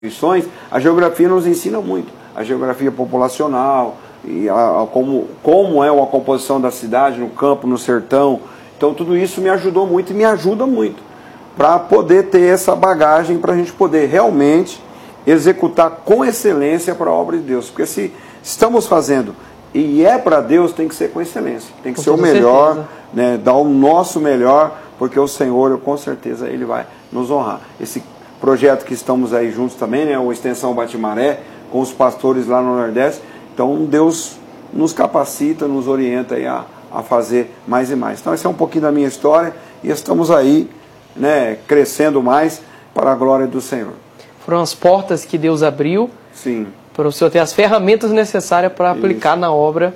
instituições, a geografia nos ensina muito. A geografia populacional, e como é a composição da cidade, no campo, no sertão. Então tudo isso me ajudou muito e me ajuda muito para poder ter essa bagagem, para a gente poder realmente executar com excelência para a obra de Deus. Porque se estamos fazendo e é para Deus, tem que ser com excelência, tem que ser o melhor, né, dar o nosso melhor, porque o Senhor, com certeza, Ele vai nos honrar. Esse projeto que estamos aí juntos também, né, o Extensão Batimaré, com os pastores lá no Nordeste, então Deus nos capacita, nos orienta aí a fazer mais e mais. Então esse é um pouquinho da minha história e estamos aí, né, crescendo mais para a glória do Senhor. Foram as portas que Deus abriu. Sim. Para o Senhor ter as ferramentas necessárias para aplicar na obra.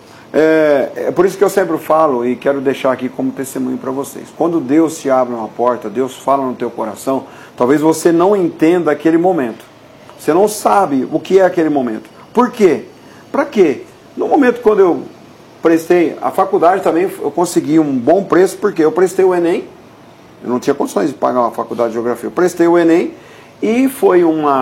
É por isso que eu sempre falo e quero deixar aqui como testemunho para vocês. Quando Deus te abre uma porta, Deus fala no teu coração, talvez você não entenda aquele momento. Você não sabe o que é aquele momento. Por quê? Para quê? No momento quando eu prestei a faculdade também, eu consegui um bom preço, porque eu prestei o Enem. Eu não tinha condições de pagar uma faculdade de geografia. Eu prestei o Enem e foi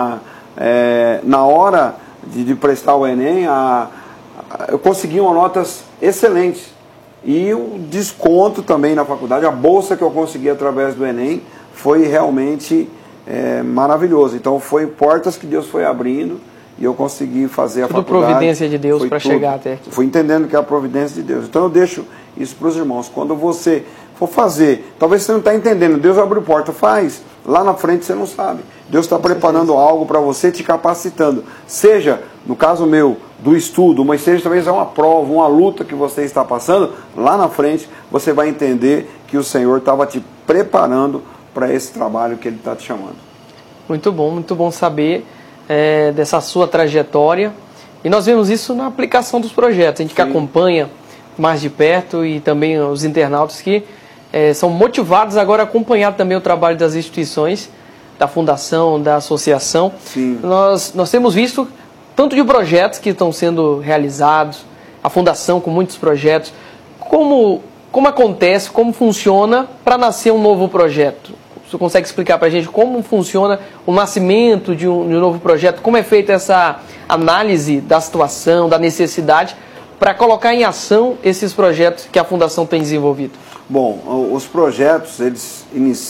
na hora de prestar o Enem, eu consegui uma notas excelentes. E o desconto também na faculdade, a bolsa que eu consegui através do Enem, foi realmente maravilhoso. Então foi portas que Deus foi abrindo e eu consegui fazer a faculdade. Tudo providência de Deus para chegar até aqui. Fui entendendo que é a providência de Deus. Então eu deixo isso para os irmãos. Quando você for fazer, talvez você não está entendendo, Deus abriu porta, faz. Lá na frente você não sabe. Deus está preparando algo para você, te capacitando. Seja, no caso meu, do estudo, mas seja talvez uma prova, uma luta que você está passando, lá na frente você vai entender que o Senhor estava te preparando para esse trabalho que Ele está te chamando. Muito bom saber dessa sua trajetória. E nós vemos isso na aplicação dos projetos. A gente que acompanha mais de perto e também os internautas que são motivados agora a acompanhar também o trabalho das instituições, da fundação, da associação. Sim. Nós temos visto tanto de projetos que estão sendo realizados, a fundação com muitos projetos. Como acontece, como funciona para nascer um novo projeto? Você consegue explicar para a gente como funciona o nascimento de um novo projeto? Como é feita essa análise da situação, da necessidade, para colocar em ação esses projetos que a Fundação tem desenvolvido? Bom, os projetos, eles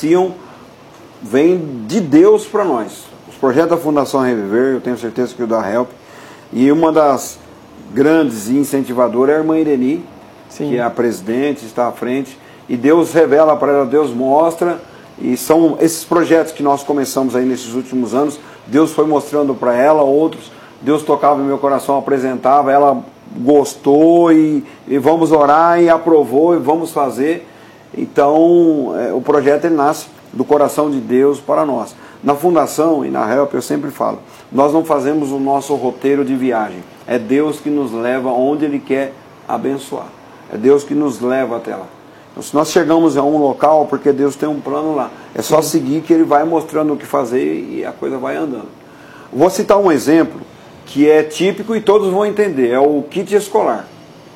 vêm de Deus para nós. Os projetos da Fundação Reviver, eu tenho certeza que o da Help, e uma das grandes incentivadoras é a irmã Ireni, que é a presidente, está à frente, e Deus revela para ela, Deus mostra, e são esses projetos que nós começamos aí nesses últimos anos, Deus foi mostrando para ela, outros, Deus tocava no meu coração, apresentava, ela gostou e vamos orar e aprovou e vamos fazer. Então o projeto ele nasce do coração de Deus para nós. Na Fundação e na Help eu sempre falo, nós não fazemos o nosso roteiro de viagem, é Deus que nos leva onde Ele quer abençoar, é Deus que nos leva até lá. Então, se nós chegamos a um local, porque Deus tem um plano lá, é só seguir que Ele vai mostrando o que fazer e a coisa vai andando. Vou citar um exemplo que é típico e todos vão entender, é o kit escolar.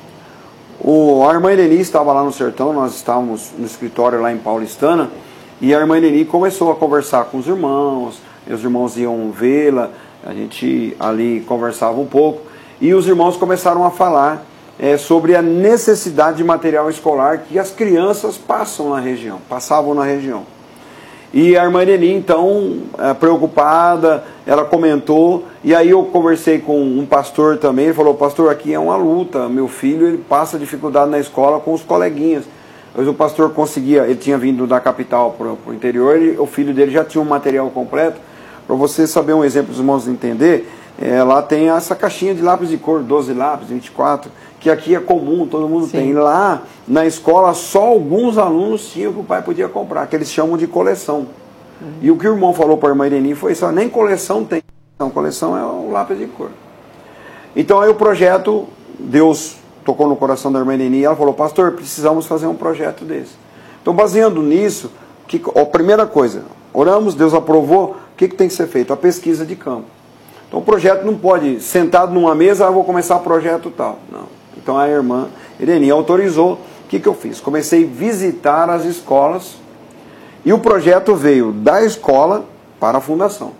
A irmã Ireni estava lá no sertão, nós estávamos no escritório lá em Paulistana, e a irmã Ireni começou a conversar com os irmãos iam vê-la, a gente ali conversava um pouco, e os irmãos começaram a falar sobre a necessidade de material escolar que as crianças passavam na região. E a irmã Ireni, então, preocupada, ela comentou, e aí eu conversei com um pastor também, ele falou, pastor, aqui é uma luta, meu filho ele passa dificuldade na escola com os coleguinhas. Mas o pastor conseguia, ele tinha vindo da capital para o interior, o filho dele já tinha um material completo. Para você saber um exemplo, os irmãos entender, lá tem essa caixinha de lápis de cor, 12 lápis, 24, que aqui é comum, todo mundo tem. Lá na escola só alguns alunos tinham que o pai podia comprar, que eles chamam de coleção. E o que o irmão falou para a irmã Ireni foi isso, nem coleção tem. Então, coleção é o lápis de cor. Então aí o projeto, Deus tocou no coração da irmã Ireni e ela falou, pastor, precisamos fazer um projeto desse. Então baseando nisso, a primeira coisa, oramos, Deus aprovou, o que tem que ser feito? A pesquisa de campo. Então o projeto não pode, sentado numa mesa, vou começar o projeto tal. Não. Então a irmã Ireni autorizou, o que eu fiz? Comecei a visitar as escolas e o projeto veio da escola para a fundação.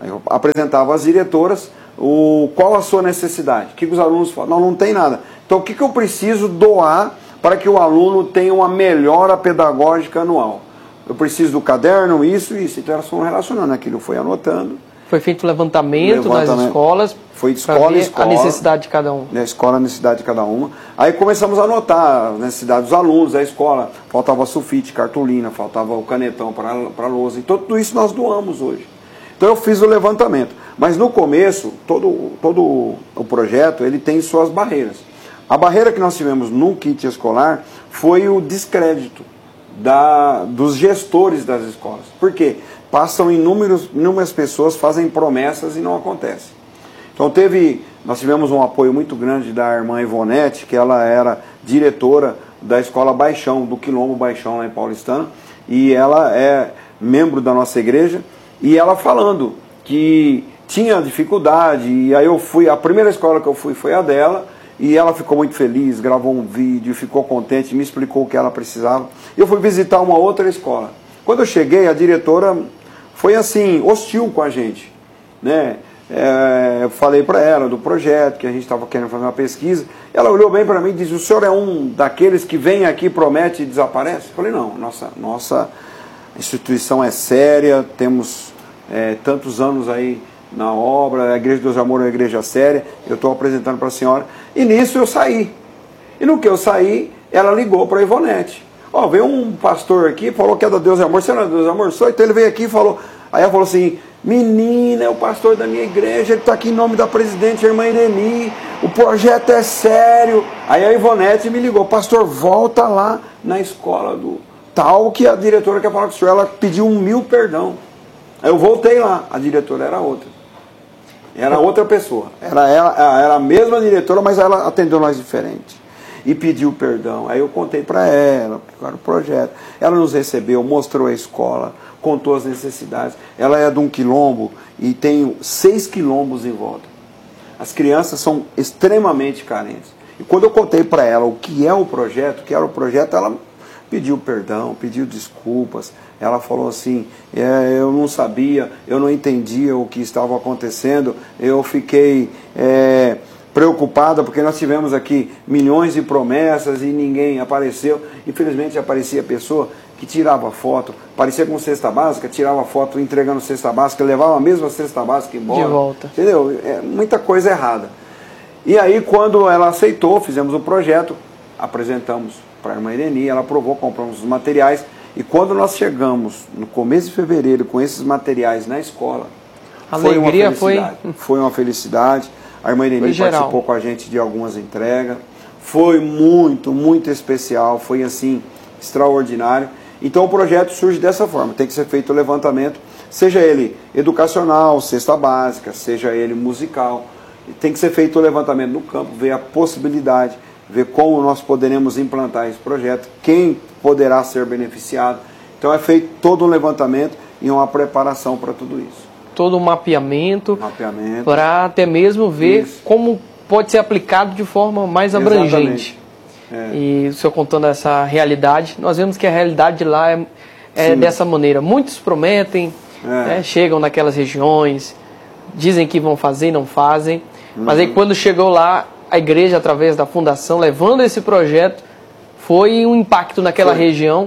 Aí eu apresentava às diretoras qual a sua necessidade. O que os alunos falam? Não tem nada. Então o que eu preciso doar para que o aluno tenha uma melhora pedagógica anual? Eu preciso do caderno, isso. Então elas foram relacionando aquilo, foi anotando. Foi feito o levantamento nas escolas. Foi escola, a necessidade de cada um. A escola, a necessidade de cada uma. Aí começamos a anotar as necessidades dos alunos, da escola. Faltava sulfite, cartolina, faltava o canetão para a lousa. Então tudo isso nós doamos hoje. Então eu fiz o levantamento. Mas no começo, todo o projeto, ele tem suas barreiras. A barreira que nós tivemos no kit escolar foi o descrédito dos gestores das escolas. Por quê? Passam inúmeras pessoas, fazem promessas e não acontece. Então nós tivemos um apoio muito grande da irmã Ivonete, que ela era diretora da escola Baixão, do Quilombo Baixão lá em Paulistana, e ela é membro da nossa igreja, e ela falando que tinha dificuldade, e aí a primeira escola que eu fui foi a dela, e ela ficou muito feliz, gravou um vídeo, ficou contente, me explicou o que ela precisava. Eu fui visitar uma outra escola. Quando eu cheguei, a diretora foi assim, hostil com a gente, né? Eu falei para ela do projeto, que a gente estava querendo fazer uma pesquisa. Ela olhou bem para mim e disse: o senhor é um daqueles que vem aqui, promete e desaparece? Eu falei: não, nossa instituição é séria, temos tantos anos aí na obra, a Igreja de Deus e Amor é uma igreja séria, eu estou apresentando para a senhora. E nisso eu saí. E no que eu saí, ela ligou para a Ivonete. Veio um pastor aqui, falou que é da Deus e Amor. Você não é da Deus e Amor? Sou. Então ele veio aqui e falou. Aí ela falou assim: menina, é o pastor da minha igreja, ele está aqui em nome da presidente, a irmã Ireni, o projeto é sério. Aí a Ivonete me ligou: pastor, volta lá na escola do tal que a diretora quer falar com o senhor. Ela pediu 1000 perdão. Aí eu voltei lá, a diretora era outra. Era outra pessoa. Era a mesma diretora, mas ela atendeu nós diferente. E pediu perdão. Aí eu contei para ela qual era o projeto. Ela nos recebeu, mostrou a escola, contou as necessidades. Ela é de um quilombo e tem 6 quilombos em volta. As crianças são extremamente carentes. E quando eu contei para ela o que é o projeto, o que era o projeto, ela pediu perdão, pediu desculpas. Ela falou assim: eu não sabia, eu não entendia o que estava acontecendo, eu fiquei preocupada porque nós tivemos aqui milhões de promessas e ninguém apareceu. Infelizmente aparecia a pessoa que tirava foto, parecia com cesta básica, tirava foto entregando cesta básica, levava a mesma cesta básica embora. De volta. Entendeu? Muita coisa errada. E aí quando ela aceitou, fizemos o projeto, apresentamos para a irmã Ireni, ela aprovou, compramos os materiais. E quando nós chegamos no começo de fevereiro com esses materiais na escola, foi uma felicidade. A irmã Ireni participou com a gente de algumas entregas. Foi muito, muito especial. Foi assim, extraordinário. Então o projeto surge dessa forma. Tem que ser feito o levantamento, seja ele educacional, cesta básica, seja ele musical. Tem que ser feito o levantamento no campo, ver a possibilidade, ver como nós poderemos implantar esse projeto, quem poderá ser beneficiado. Então é feito todo um levantamento e uma preparação para tudo isso. Todo um mapeamento. Para até mesmo ver como pode ser aplicado de forma mais abrangente. E o senhor contando essa realidade, nós vemos que a realidade lá é dessa maneira. Muitos prometem, chegam naquelas regiões, dizem que vão fazer e não fazem, mas aí quando chegou lá, a igreja, através da fundação, levando esse projeto, foi um impacto naquela região.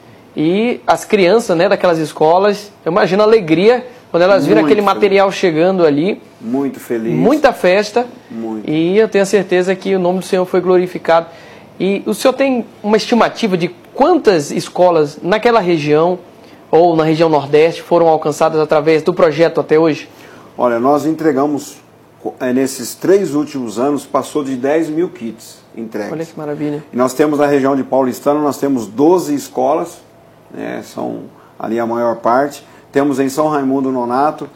E as crianças daquelas escolas, eu imagino a alegria quando elas viram aquele material chegando ali. Muito feliz. Muita festa. Muito. E eu tenho a certeza que o nome do Senhor foi glorificado. E o senhor tem uma estimativa de quantas escolas naquela região, ou na região Nordeste, foram alcançadas através do projeto até hoje? Olha, nós entregamos, nesses 3 últimos anos, passou de 10 mil kits entregues. Olha que maravilha. E nós temos na região de Paulistano, nós temos 12 escolas, são ali a maior parte. Temos em São Raimundo Nonato,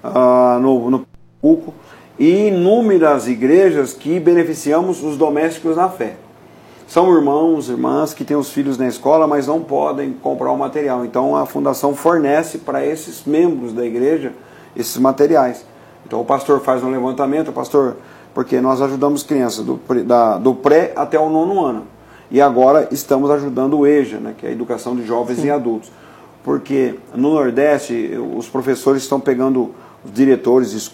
no Cuco, e inúmeras igrejas que beneficiamos os domésticos na fé. São irmãos, irmãs que têm os filhos na escola, mas não podem comprar o material. Então a fundação fornece para esses membros da igreja esses materiais. Então o pastor faz um levantamento, porque nós ajudamos crianças do pré até o 9º ano. E agora estamos ajudando o EJA, que é a educação de jovens e adultos. Porque no Nordeste os professores estão pegando os diretores